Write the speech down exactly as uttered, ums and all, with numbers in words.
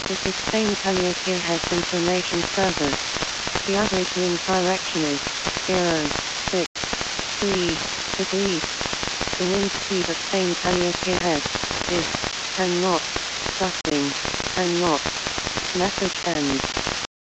This is Spain Kenya Killhead Information Service. The average wind direction is zero six three degrees. The wind speed at Spain Kenya Killhead is ten knots. Gusting ten knots. Message ends.